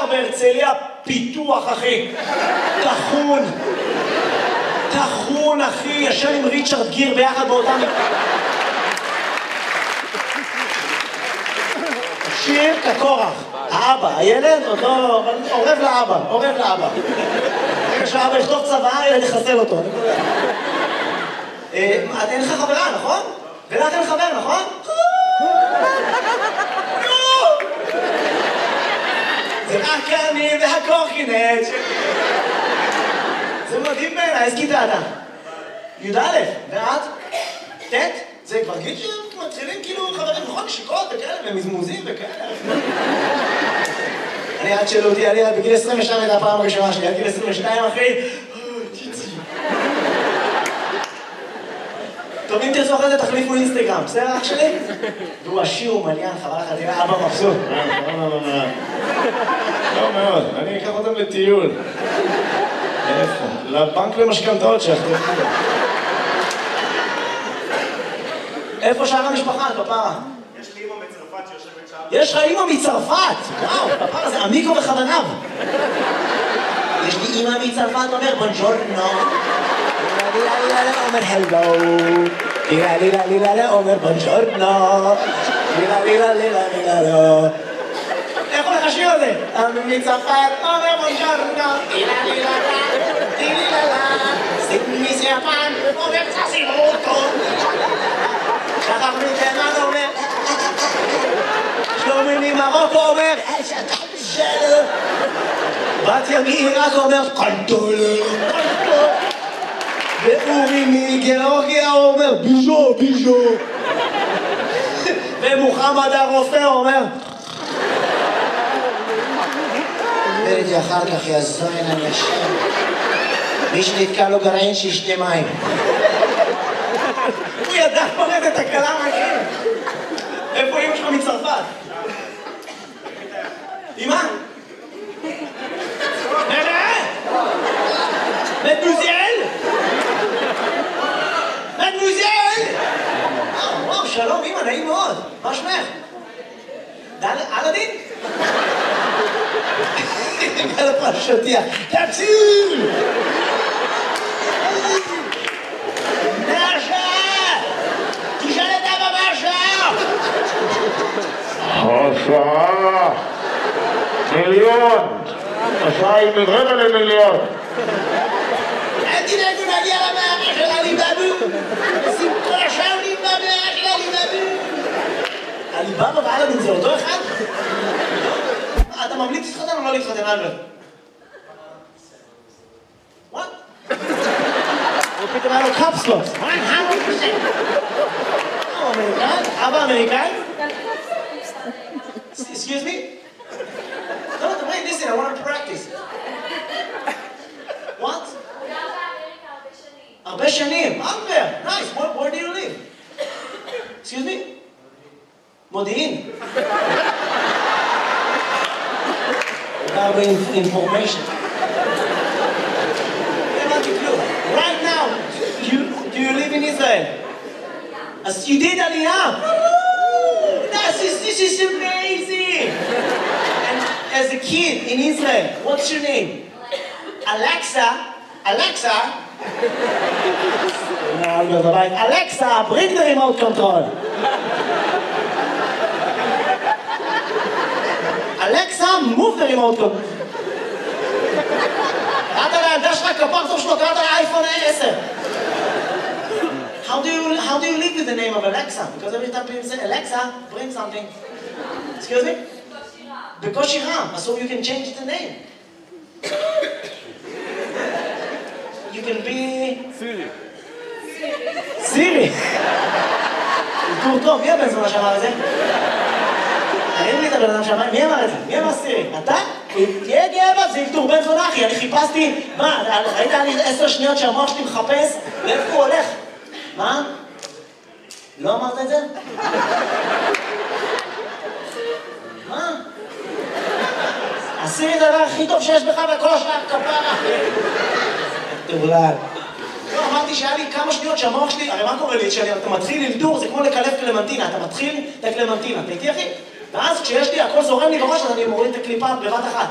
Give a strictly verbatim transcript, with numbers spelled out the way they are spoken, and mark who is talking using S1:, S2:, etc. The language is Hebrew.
S1: גר בהרצליה פיתוח, אחי. תחון. תחון, אחי. ישן עם ריצ'רד גיר ביחד באותם... שיר כקורח. האבא, הילד עוד לא... אבל עורב לאבא, עורב לאבא. רגע שאבא יכתוב צבא, ילד יחסל אותו. את אין לך חברה, נכון? ולך אין חבר, נכון? זה רק אני והקורקינט. זה מדהים בעיניי, איזה כיתה אתה? י"א, ואת? ט'? זה כבר גיל שמתחילים כאילו חברים, נכון? שיקות וכאלה, ומזמוזים וכאלה. אני עד שאלו אותי, אני בגיל עשרים ושתיים הייתה הפעם הראשונה שלי, עד גיל עשרים ושתיים אחי. טוב, אם תרצו אחרי זה תחליפו אינסטגרם, בסדר אח שלי? והוא עשיר, הוא מליין, חבל לך, תראה, אבא מבסוט.
S2: לא מאוד, אני אקח אותם לטיול. איפה? לבנק למשכנתאות שאחרי.
S1: איפה שאר המשפחה, כפרה?
S3: יש לי אמא מצרפת שיושבת שם.
S1: יש לך אמא מצרפת! וואו, כפרה, זה עמיקו בכווניו. יש לי אמא מצרפת, אומר בונג'ורנו. אומר הלו. לילה לילה לילה אומר בונג'ורנו. לילה לילה לילה לילה. איך הולך השיר הזה? אמא מצרפת, אומר בונג'ורנו. לילה לילה לילה לילה. סיפמיס יפן, אומר צסימוטו. שחר מתימן אומר שלומי ממרוקו אומר בת ימי רק אומר קנטולה ואורי מגיאורגיה אומר ביז'ו ביז'ו ומוחמד הרופא אומר וראיתי אחר כך יזוין אני אשם מי שנתקע לו גרעין שישתה מים הוא ידע פורט את הקלה מהכיר. איפה אמא שלך מצרפת? אמא? נראה? מדוזל? מדוזל? וואו, שלום אמא, נעים מאוד. מה שמך? אלאדין? על הפרשתייה. תציל!
S2: השעה מיליון, השעה היא מרבע למיליון.
S1: אל תדאגו נגיע למאה של עליבאבו. שים כל השעה עולים במאה של עליבאבו. עליבאבו ואלאדין זה אותו אחד? אתה ממליץ להתחתן או לא להתחתן, אלברט? וואט? הוא פתאום היה לו קפסלוס. אמריקאי? אבא אמריקאי? Excuse me? No, no, wait, listen, I want to practice. What? הרבה שנים. הרבה. Nice. Where, where do you live? Excuse me? מודיעין. הרבה information. Right now, you, do you live in Israel? As you did Aliyah. This is, this is amazing! And as a kid in Israel, what's your name? Alexa. Alexa. Alexa, bring the remote control. Alexa, move the remote control. קראת לילדה שלך כפר טוב שלו, קראת לאייפון עשר. How do you how do you live with the name of Alexa? Because every time people say Alexa, bring something. Excuse me? בקושי רם. So you can change the name. You can be
S2: סירי.
S1: סירי. טור טוב, מי הבן זונה שאמר את זה? תראי לי את הבן אדם שאמר, מי אמר את זה? מי אמר סירי? אתה? תהיה גאה בה, זה ילתור בן זונה אחי, אני חיפשתי, מה, ראית לי עשר שניות שהמוח שלי מחפש? לאיפה הוא הולך? מה? לא אמרת את זה? מה? עשי את הדבר הכי טוב שיש בך בכל השלב כפרה. תאולד. לא, אמרתי שהיה לי כמה שניות שהמוח שלי, הרי מה קורה לי? כשאתה מתחיל ללדור זה כמו לקלף קלמנטינה, אתה מתחיל את הקלמנטינה, אתה איתי אחי? ואז כשיש לי הכל זורם לי בראש אז אני מוריד את הקליפה בבת אחת.